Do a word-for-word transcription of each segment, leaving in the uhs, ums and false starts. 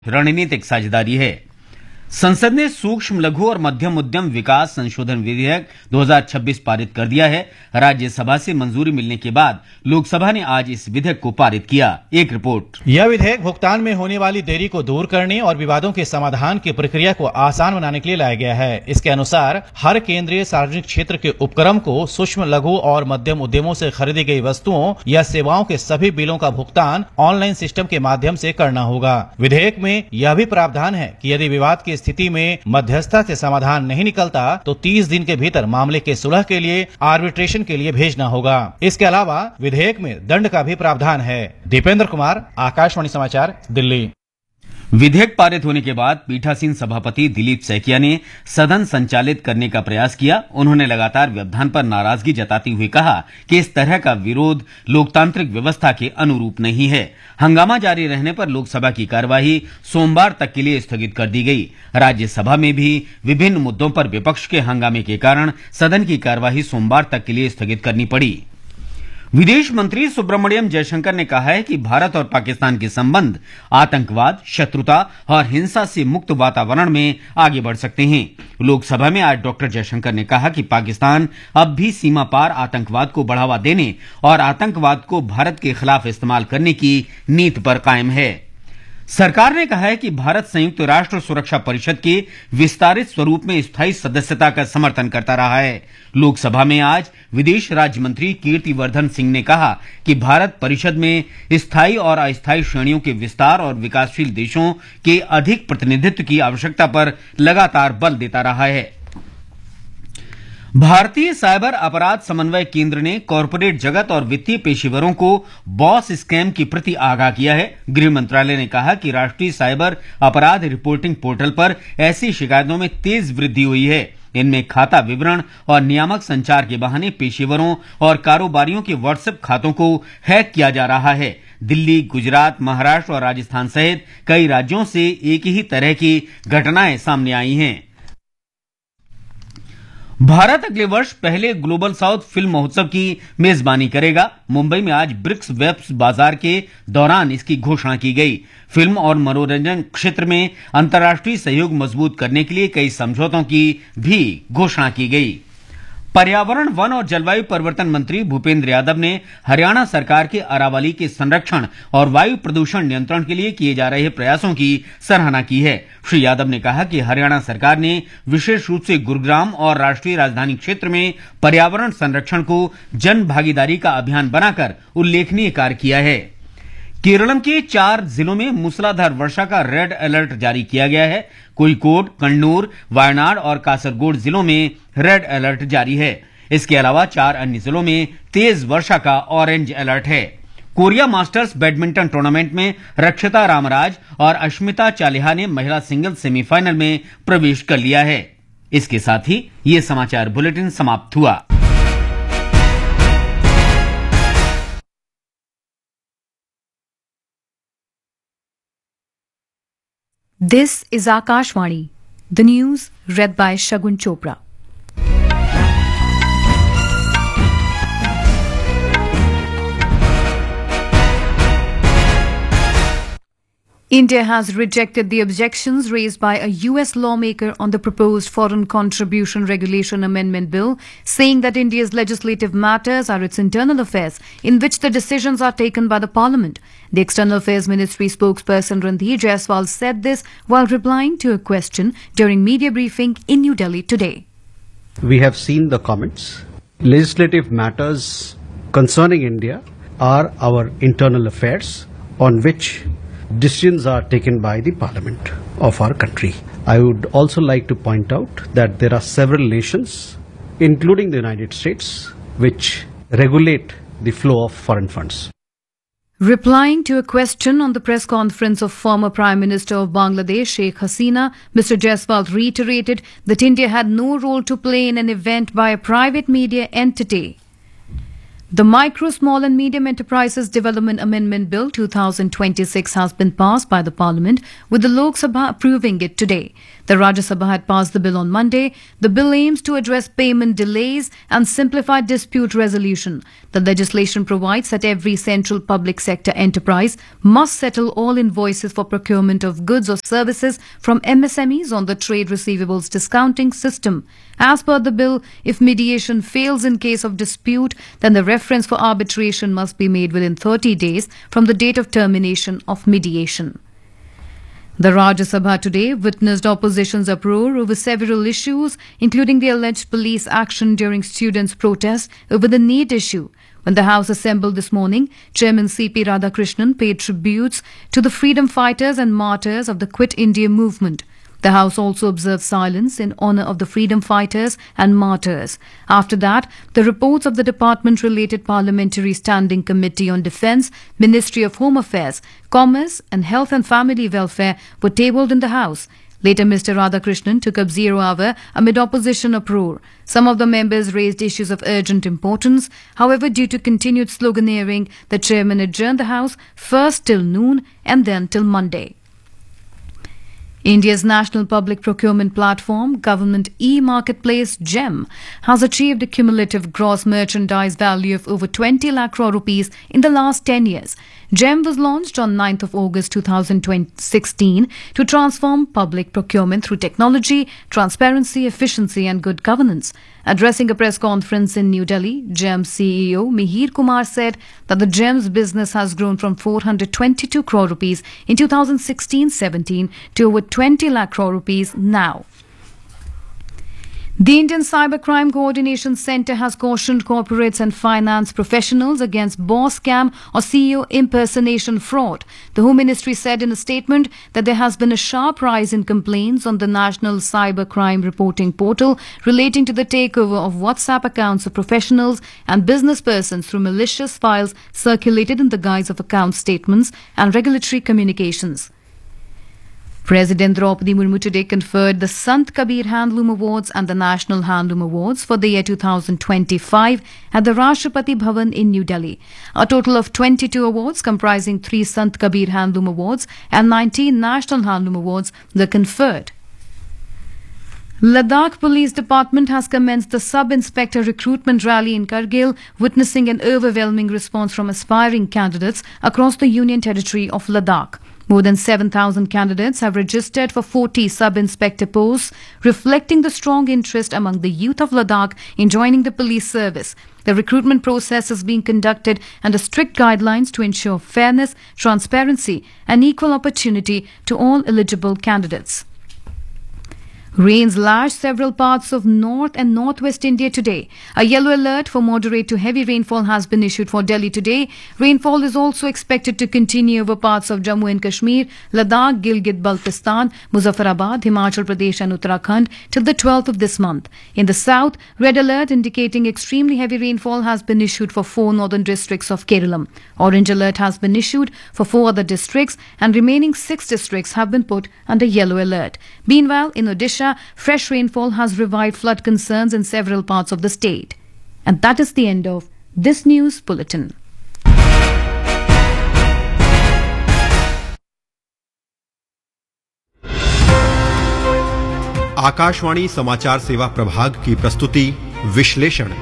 रणनीतिक साझेदारी है। संसद ने सूक्ष्म लघु और मध्यम उद्यम विकास संशोधन विधेयक दो हज़ार छब्बीस पारित कर दिया है। राज्यसभा से मंजूरी मिलने के बाद लोकसभा ने आज इस विधेयक को पारित किया। एक रिपोर्ट। यह विधेयक भुगतान में होने वाली देरी को दूर करने और विवादों के समाधान की प्रक्रिया को आसान बनाने के लिए लाया गया है। इसके अनुसार हर केंद्रीय सार्वजनिक क्षेत्र के उपक्रम को सूक्ष्म लघु और मध्यम उद्यमों से खरीदी गई वस्तुओं या सेवाओं के सभी बिलों का भुगतान ऑनलाइन सिस्टम के माध्यम से करना होगा। विधेयक में यह भी प्रावधान है कि यदि विवाद की स्थिति में मध्यस्थता से समाधान नहीं निकलता तो तीस दिन के भीतर मामले के सुलह के लिए आर्बिट्रेशन के लिए भेजना होगा। इसके अलावा विधेयक में दंड का भी प्रावधान है। दीपेंद्र कुमार, आकाशवाणी समाचार, दिल्ली। विधेयक पारित होने के बाद पीठासीन सभापति दिलीप सैकिया ने सदन संचालित करने का प्रयास किया। उन्होंने लगातार व्यवधान पर नाराजगी जताते हुए कहा कि इस तरह का विरोध लोकतांत्रिक व्यवस्था के अनुरूप नहीं है। हंगामा जारी रहने पर लोकसभा की कार्यवाही सोमवार तक के लिए स्थगित कर दी गई। राज्यसभा में भी विभिन्न मुद्दों पर विपक्ष के हंगामे के कारण सदन की कार्यवाही सोमवार तक के लिए स्थगित करनी पड़ी। विदेश मंत्री सुब्रमण्यम जयशंकर ने कहा है कि भारत और पाकिस्तान के संबंध आतंकवाद, शत्रुता और हिंसा से मुक्त वातावरण में आगे बढ़ सकते हैं। लोकसभा में आज डॉक्टर जयशंकर ने कहा कि पाकिस्तान अब भी सीमा पार आतंकवाद को बढ़ावा देने और आतंकवाद को भारत के खिलाफ इस्तेमाल करने की नीति पर कायम है। सरकार ने कहा है कि भारत संयुक्त राष्ट्र सुरक्षा परिषद के विस्तारित स्वरूप में स्थायी सदस्यता का समर्थन करता रहा है। लोकसभा में आज विदेश राज्य मंत्री कीर्तिवर्धन सिंह ने कहा कि भारत परिषद में स्थायी और अस्थायी श्रेणियों के विस्तार और विकासशील देशों के अधिक प्रतिनिधित्व की आवश्यकता पर लगातार बल देता रहा है। भारतीय साइबर अपराध समन्वय केंद्र ने कॉरपोरेट जगत और वित्तीय पेशेवरों को बॉस स्कैम की प्रति आगाह किया है। गृह मंत्रालय ने कहा कि राष्ट्रीय साइबर अपराध रिपोर्टिंग पोर्टल पर ऐसी शिकायतों में तेज वृद्धि हुई है। इनमें खाता विवरण और नियामक संचार के बहाने पेशेवरों और कारोबारियों के व्हाट्सएप खातों को हैक किया जा रहा है। दिल्ली, गुजरात, महाराष्ट्र और राजस्थान सहित कई राज्यों से एक ही तरह की घटनाएं सामने आई हैं। भारत अगले वर्ष पहले ग्लोबल साउथ फिल्म महोत्सव की मेजबानी करेगा। मुंबई में आज ब्रिक्स वेब बाजार के दौरान इसकी घोषणा की गई। फिल्म और मनोरंजन क्षेत्र में अंतर्राष्ट्रीय सहयोग मजबूत करने के लिए कई समझौतों की भी घोषणा की गई। पर्यावरण, वन और जलवायु परिवर्तन मंत्री भूपेंद्र यादव ने हरियाणा सरकार के अरावली के संरक्षण और वायु प्रदूषण नियंत्रण के लिए किए जा रहे प्रयासों की सराहना की है। श्री यादव ने कहा कि हरियाणा सरकार ने विशेष रूप से गुरुग्राम और राष्ट्रीय राजधानी क्षेत्र में पर्यावरण संरक्षण को जन भागीदारी का अभियान बनाकर उल्लेखनीय कार्य किया है। केरलम के चार जिलों में मूसलाधार वर्षा का रेड अलर्ट जारी किया गया है। कोझिकोड, कन्नूर, वायनाड और कासरगोड जिलों में रेड अलर्ट जारी है। इसके अलावा चार अन्य जिलों में तेज वर्षा का ऑरेंज अलर्ट है। कोरिया मास्टर्स बैडमिंटन टूर्नामेंट में रक्षिता रामराज और अश्मिता चालिहा ने महिला सिंगल सेमीफाइनल में प्रवेश कर लिया है। इसके साथ ही ये समाचार बुलेटिन समाप्त हुआ। This is Akashvani, the news read by Shagun Chopra. India has rejected the objections raised by a U S lawmaker on the proposed Foreign Contribution Regulation Amendment Bill, saying that India's legislative matters are its internal affairs in which the decisions are taken by the Parliament. The External Affairs Ministry spokesperson Randhir Jaiswal said this while replying to a question during media briefing in New Delhi today. We have seen the comments. Legislative matters concerning India are our internal affairs on which decisions are taken by the Parliament of our country. I would also like to point out that there are several nations, including the United States, which regulate the flow of foreign funds. Replying to a question on the press conference of former Prime Minister of Bangladesh, Sheikh Hasina, Mister Jaiswal reiterated that India had no role to play in an event by a private media entity. The Micro, Small and Medium Enterprises Development Amendment Bill two thousand twenty-six has been passed by the Parliament, with the Lok Sabha approving it today. The Rajya Sabha had passed the bill on Monday. The bill aims to address payment delays and simplify dispute resolution. The legislation provides that every central public sector enterprise must settle all invoices for procurement of goods or services from M S M Es on the trade receivables discounting system. As per the bill, if mediation fails in case of dispute, then the reference for arbitration must be made within thirty days from the date of termination of mediation. The Rajya Sabha today witnessed opposition's uproar over several issues, including the alleged police action during students' protests over the NEET issue. When the House assembled this morning, Chairman C P Radhakrishnan paid tributes to the freedom fighters and martyrs of the Quit India movement. The House also observed silence in honour of the freedom fighters and martyrs. After that, the reports of the department-related Parliamentary Standing Committee on Defence, Ministry of Home Affairs, Commerce and Health and Family Welfare were tabled in the House. Later, Mister Radhakrishnan took up zero hour amid opposition uproar. Some of the members raised issues of urgent importance. However, due to continued sloganeering, the chairman adjourned the House first till noon and then till Monday. India's national public procurement platform, Government e-Marketplace GeM, has achieved a cumulative gross merchandise value of over twenty lakh crore rupees in the last ten years. GeM was launched on ninth of August two thousand sixteen to transform public procurement through technology, transparency, efficiency and good governance. Addressing a press conference in New Delhi, GeM C E O Mihir Kumar said that the GeM's business has grown from four hundred twenty-two crore rupees in two thousand sixteen seventeen to over twenty lakh crore rupees now. The Indian Cybercrime Coordination Centre has cautioned corporates and finance professionals against boss scam or C E O impersonation fraud. The Home Ministry said in a statement that there has been a sharp rise in complaints on the National Cybercrime Reporting Portal relating to the takeover of WhatsApp accounts of professionals and business persons through malicious files circulated in the guise of account statements and regulatory communications. President Draupadi Murmu today conferred the Sant Kabir Handloom Awards and the National Handloom Awards for the year two thousand twenty-five at the Rashtrapati Bhavan in New Delhi. A total of twenty-two awards comprising three Sant Kabir Handloom Awards and nineteen National Handloom Awards were conferred. Ladakh Police Department has commenced the sub-inspector recruitment rally in Kargil, witnessing an overwhelming response from aspiring candidates across the Union Territory of Ladakh. More than seven thousand candidates have registered for forty sub-inspector posts, reflecting the strong interest among the youth of Ladakh in joining the police service. The recruitment process is being conducted under strict guidelines to ensure fairness, transparency and equal opportunity to all eligible candidates. Rains lashed several parts of north and northwest India today. A yellow alert for moderate to heavy rainfall has been issued for Delhi today. Rainfall is also expected to continue over parts of Jammu and Kashmir, Ladakh, Gilgit-Baltistan, Muzaffarabad, Himachal Pradesh and Uttarakhand till the twelfth of this month. In the south, red alert indicating extremely heavy rainfall has been issued for four northern districts of Kerala. Orange alert has been issued for four other districts and remaining six districts have been put under yellow alert. Meanwhile, in Odisha, fresh rainfall has revived flood concerns in several parts of the state. And that is the end of this news bulletin. Akashvani समाचार सेवा प्रभाग की प्रस्तुति विश्लेषण।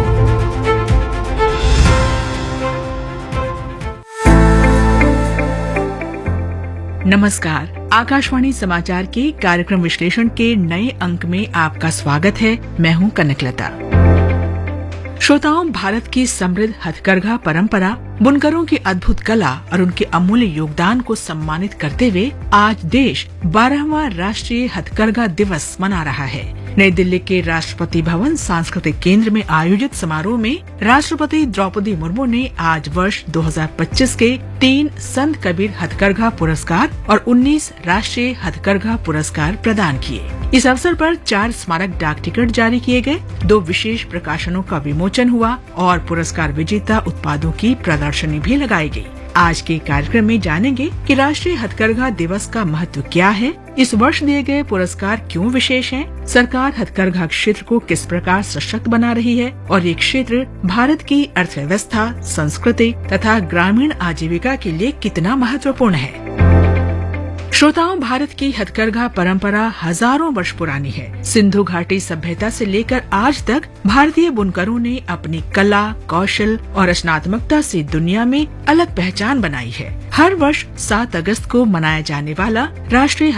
नमस्कार, आकाशवाणी समाचार के कार्यक्रम विश्लेषण के नए अंक में आपका स्वागत है। मैं हूं कनकलता। श्रोताओं, भारत की समृद्ध हथकरघा परंपरा, बुनकरों की अद्भुत कला और उनके अमूल्य योगदान को सम्मानित करते हुए आज देश बारहवां राष्ट्रीय हथकरघा दिवस मना रहा है। नई दिल्ली के राष्ट्रपति भवन सांस्कृतिक केंद्र में आयोजित समारोह में राष्ट्रपति द्रौपदी मुर्मू ने आज वर्ष दो हज़ार पच्चीस के तीन संत कबीर हथकरघा पुरस्कार और उन्नीस राष्ट्रीय हथकरघा पुरस्कार प्रदान किए। इस अवसर पर चार स्मारक डाक टिकट जारी किए गए, दो विशेष प्रकाशनों का विमोचन हुआ और पुरस्कार विजेता उत्पादों की प्रदर्शनी भी लगाई गई। आज के कार्यक्रम में जानेंगे कि राष्ट्रीय हथकरघा दिवस का महत्व क्या है, इस वर्ष दिए गए पुरस्कार क्यों विशेष हैं, सरकार हथकरघा क्षेत्र को किस प्रकार सशक्त बना रही है और ये क्षेत्र भारत की अर्थव्यवस्था, संस्कृति तथा ग्रामीण आजीविका के लिए कितना महत्वपूर्ण है। श्रोताओं, भारत की हथकरघा परंपरा हजारों वर्ष पुरानी है। सिंधु घाटी सभ्यता से लेकर आज तक भारतीय बुनकरों ने अपनी कला, कौशल और रचनात्मकता से दुनिया में अलग पहचान बनाई है। हर वर्ष सात अगस्त को मनाया जाने वाला राष्ट्रीय